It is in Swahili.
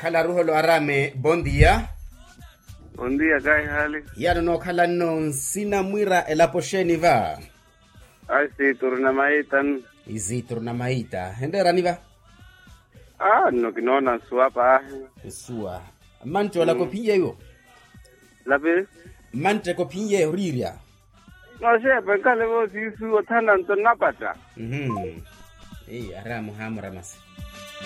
khala ruho lo arame, bon dia. Bon dia, kai hali. Ya no khala no sina mwira elaposheni va. Asi turna maitan. Izi turna maita. Hendera niva? No kinona suapa. Sua. Mante wala kopinye yo. Labe? Mante kopinye riria. No se penkale bo sisu otanan to napata. Aramu hamra mas.